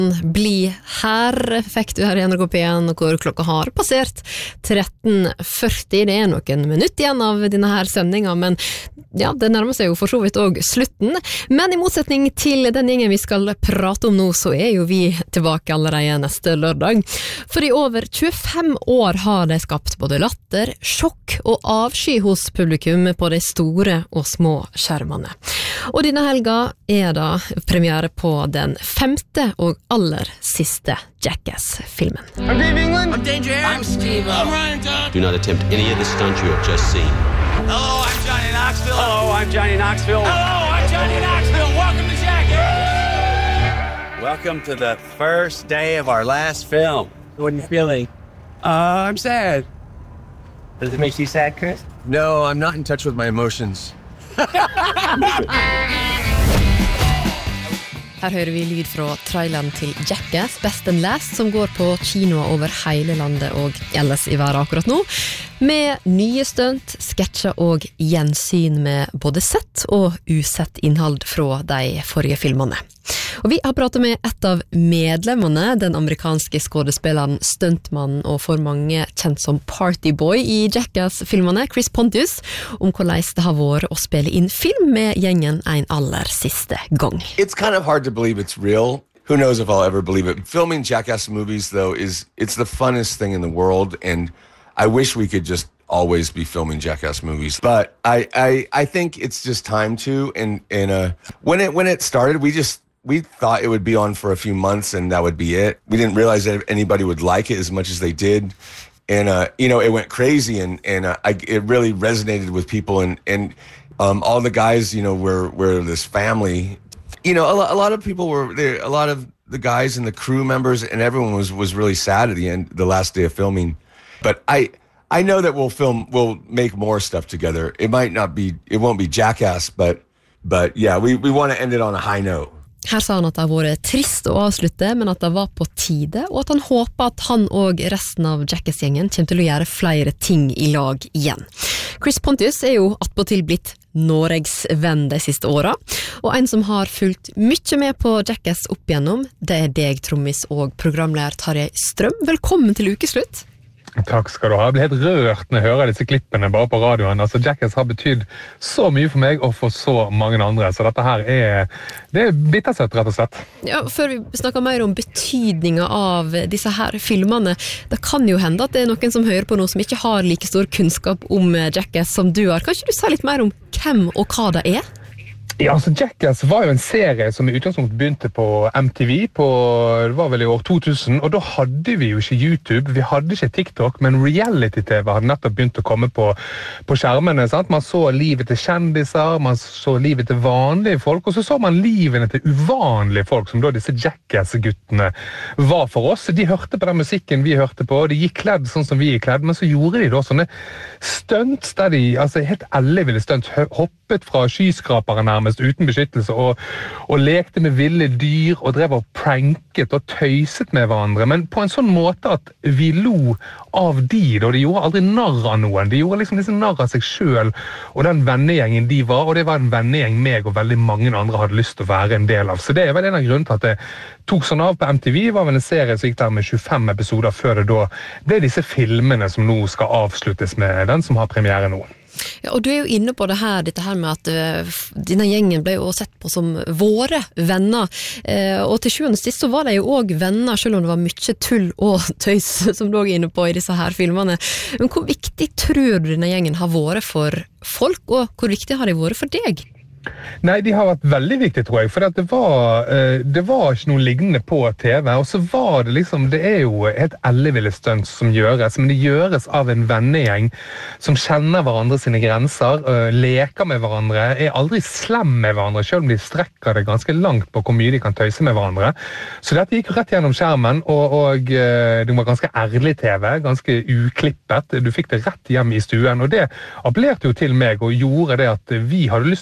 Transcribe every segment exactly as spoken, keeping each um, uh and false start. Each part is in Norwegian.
Bli her, fikk du her i N R K P en, hvor klokka har passert tretten førti. Det er noen minutter igjen av denne her sendingen, men ja, det nærmer seg jo for så vidt også slutten. Men i motsetning til den gjengen vi skal prate om nå, så er jo vi tilbake allerede neste lørdag. For i over tjuefem år har de skapt både latter, sjokk og avsky hos publikum på de store og små skjermene. Og denne helga er da premiere på den femte og aller siste Jackass-filmen. I'm Dave England. I'm Danger Aaron. I'm Steve. I'm Ryan Dunn. Do not attempt any of the stunts you have just seen. Hello, I'm Johnny Knoxville. Hello, I'm Johnny Knoxville. Hello, I'm Johnny Knoxville. Welcome to Jackass. Welcome to the first day of our last film. What are you feeling? Uh, I'm sad. Does it make you sad, Chris? No, I'm not in touch with my emotions. Her hører vi lyd fra traileren til Jackass, Best and Last, som går på kinoer over hele landet og ellers i verden akkurat nå, med nye stunt, sketsjer og gjensyn med både sett og usett innhold fra de forrige filmene. Og vi har pratet med et av medlemmene, den amerikanske skådespilleren, stuntmannen og for mange kjent som Partyboy i Jackass-filmene, Chris Pontius, om hvordan det har vært å spille inn film med gjengen en aller siste gang. It's kind of hard to believe it's real. Who knows if I'll ever believe it. Filming Jackass movies, though, is it's the funnest thing in the world, and I wish we could just always be filming Jackass movies. But I, I, I think it's just time to, and, and uh, when it when it started, we just we thought it would be on for a few months and that would be it. We didn't realize that anybody would like it as much as they did. And, uh, you know, it went crazy and, and uh, I, it really resonated with people. And, and um, all the guys, you know, were, were this family. You know, a, lo- a lot of people were there, a lot of the guys and the crew members and everyone was, was really sad at the end, the last day of filming. But I, I know that we'll film, we'll make more stuff together. It might not be, it won't be Jackass, but, but yeah, we, we want to end it on a high note. Her sa han at det har vært trist å avslutte, men at det var på tide, og at han håper at han og resten av Jackass-gjengen kommer til å gjøre flere ting i lag igjen. Chris Pontius er jo attpåtil blitt Noregs venn de siste åra, og en som har fulgt mye med på Jackass opp igjennom, det er deg, trommis og programleder Tarjei Strøm. Velkommen til ukeslutt. Takk skal du ha. Jeg blir helt rørt når jeg hører disse klippene bare på radioen. Altså, Jackass har betydd så mye for meg og for så mange andre, så dette her er, det er bittersøtt, rett og slett. Ja, før vi snakker mer om betydningen av disse her filmene, det kan jo hende at det er noen som hører på noe som ikke har like stor kunnskap om Jackass som du har. Kan ikke du si litt mer om hvem og hva det er? Ja, altså Jackass var jo en serie som i utgangspunkt begynte på M T V på, det var vel i år to tusen, og da hadde vi jo ikke YouTube, vi hadde ikke TikTok, men reality-T V hadde nettopp begynt å komme på, på skjermene, sant? Man så livet til kjendiser, man så livet til vanlige folk, og så så man livene til uvanlige folk, som da disse Jackass-guttene var for oss. De hørte på den musikken vi hørte på, de gikk kledd sånn som vi gikk kledd, men så gjorde de da sånne stunts der de, altså helt elleville stunts, hoppet fra skyskrapere nærmest, uten beskyttelse, og, og lekte med ville dyr, og drev og pranket og tøyset med hverandre, men på en sånn måte at vi lo av de, og de gjorde aldri narr av noen, de gjorde liksom disse narr av seg selv, og den vennegjengen de var, og det var en vennegjeng meg og veldig mange andre hadde lyst til å være en del av, så det er vel en av grunnen til at det tok sånn av på M T V, var vel en serie som gikk der med tjuefem episoder før det da ble disse filmene som nå skal avsluttes med den som har premiere nå. Ja, og du er jo inne på det her, dette her med at uh, denne gjengen ble jo sett på som våre venner, uh, og til sjuende og sist så var det jo også venner, selv om det var mye tull og tøys som du også er inne på i disse her filmene. Men hvor viktig tror du denne gjengen har vært for folk, og hvor viktig har de vært for deg? Nei, de har vært veldig viktige, tror jeg, for det var, det var ikke noe lignende på T V, og så var det liksom, det er jo helt elleville stunts som gjøres, men det gjøres av en vennegjeng som kjenner hverandre sine grenser, leker med hverandre, er aldri slem med hverandre, selv om de strekker det ganske langt på hvor mye de kan tøyse med hverandre. Så dette gikk rett gjennom skjermen, og, og det var ganske ærlig T V, ganske uklippet, du fikk det rett hjem i stuen, og det appellerte jo til meg og gjorde det at vi hadde lyst til å være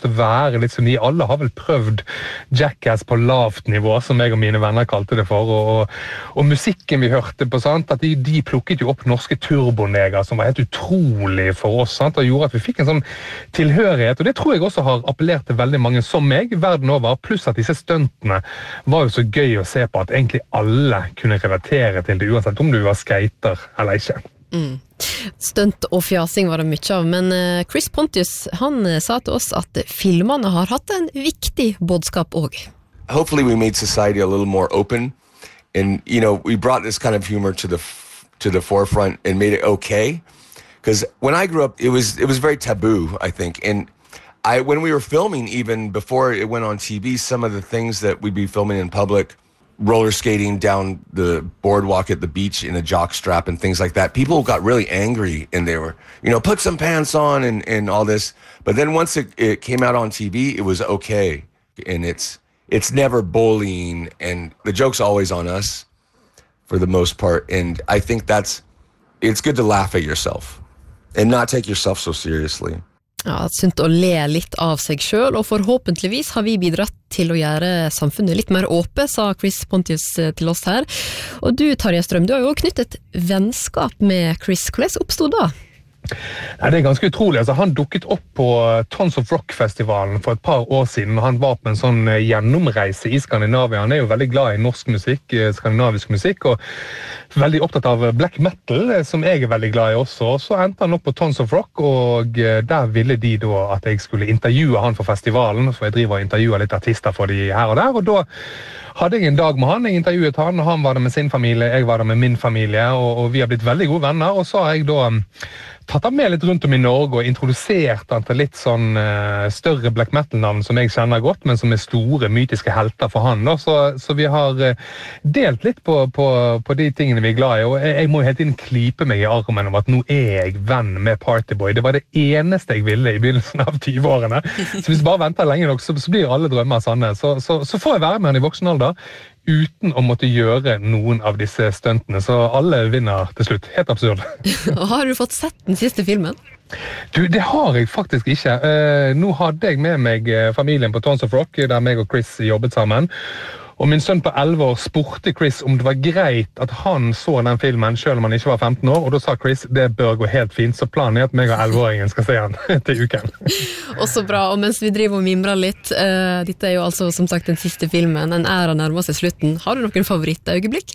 være litt som de. Alle har vel prøvd Jackass på lavt nivå, som jeg og mine venner kalte det for, og, og musikken vi hørte på, sant, at de, de plukket jo opp norske turboneger, som var helt utrolig for oss, sant, og gjorde at vi fikk en sånn tilhørighet, og det tror jeg også har appellert til veldig mange som meg, verden over, pluss at disse stuntene var jo så gøy å se på at egentlig alle kunne relatere til det, uansett om du var skater eller ikke. Mm. Stunt og fjasing var det mye av, men Chris Pontius, han sa til oss at filmene har hatt en viktig budskap også. Hopefully we made society a little more open, and you know, we brought this kind of humor to the f- to the forefront and made it okay. Because when I grew up, it was it was very taboo, I think, and I when we were filming, even before it went on T V, some of the things that we'd be filming in public, roller skating down the boardwalk at the beach in a jock strap and things like that, people got really angry, and they were, you know, put some pants on and, and all this. But then once it, it came out on T V, it was okay, and it's it's never bullying, and the joke's always on us for the most part, and I think that's it's good to laugh at yourself and not take yourself so seriously. Ja, sunt å le litt av seg selv, og forhåpentligvis har vi bidratt til å gjøre samfunnet litt mer åpent, sa Chris Pontius til oss her. Og du, Tarjei Strøm, du har jo knyttet vennskap med Chris. Hvordan oppstod da? Nei, det er ganske utrolig. Altså, han dukket opp på Tons of Rock-festivalen for et par år siden, og han var på en sånn gjennomreise i Skandinavia. Han er jo veldig glad i norsk musikk, skandinavisk musikk, og veldig opptatt av black metal, som jeg er veldig glad i også. Så endte han opp på Tons of Rock, og der ville de da at jeg skulle intervjue han for festivalen, så jeg driver og intervjuer litt artister for de her og der, og da hadde jeg en dag med han, jeg intervjuet han, og han var der med sin familie, jeg var der med min familie, og, og vi har blitt veldig gode venner, og så har jeg da tatt han med litt rundt om i Norge og introdusert han til litt sånn uh, større black metal-navn som jeg kjenner godt, men som er store, mytiske helter for han. Da. Så, så vi har uh, delt litt på, på, på de tingene vi er glad i, og jeg, jeg må helt inn klype meg i armen om at nå er jeg venn med Partyboy. Det var det eneste jeg ville i begynnelsen av tyve-årene. Så hvis jeg bare venter lenge nok, så, så blir alle drømmer sanne. Så, så, så får jeg være med han i voksen alder, uten å måtte gjøre noen av disse stuntene, så alle vinner til slutt. Helt absurd. Har du fått sett den siste filmen? Du, det har jeg faktisk ikke. Uh, nå hadde jeg med meg familien på Tons of Rock, der meg og Chris jobbet sammen. Og min sønn på elleve år spurte Chris om det var greit at han så den filmen selv om han ikke var femten år, og da sa Chris det bør gå helt fint, så planen er at meg og elleve-åringen skal se den til uken. Og så bra, og mens vi driver og mimrer litt, uh, dette er jo altså som sagt den siste filmen, en æra nærmer seg slutten. Har du noen favorittøyeblikk?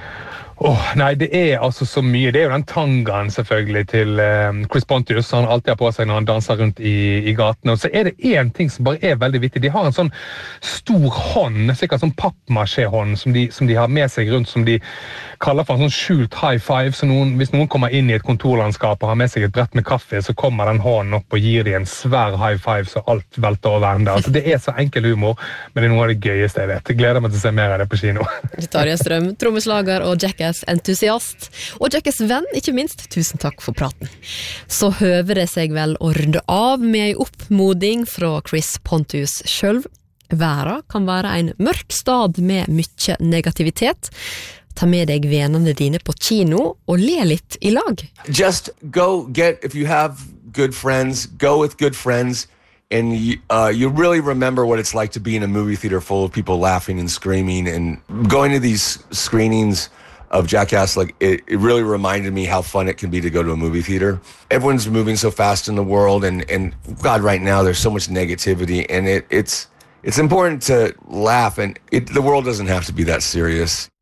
Åh, oh, nei, det er altså så mye. Det er jo den tangaen selvfølgelig til eh, Chris Pontius, han alltid har på seg når han danser rundt i, i gatene. Og så er det en ting som bare er veldig viktig. De har en sånn stor hånd, sikkert sånn pappmaché-hånd, som de, som de har med seg rundt, som de kaller for en sånn skjult high five. Så noen, hvis noen kommer inn i et kontorlandskap og har med seg et brett med kaffe, så kommer den hånden opp og gir de en svær high five, så alt velter over enda. Altså, det er så enkel humor, men det er noe av det gøyeste jeg vet. Jeg gleder meg til å se mer av det på kino. Tarjei Strøm, trommeslager og Jackass-entusiast, og Jackass-venn, ikke minst. Tusen takk for praten. Så høver det seg vel å runde av med en oppmoding fra Chris Pontius selv. Verden kan være en mørk stad med mye negativitet. Ta med deg vennene dine på kino og le litt i lag. Just go get, if you have good friends, go with good friends, and you, uh, you really remember what it's like to be in a movie theater full of people laughing and screaming, and going to these screenings of Jackass, like it, it really reminded me how fun it can be to go to a movie theater. Everyone's moving so fast in the world, and, and God, right now there's so much negativity, and it, it's it's important to laugh, and it, the world doesn't have to be that serious.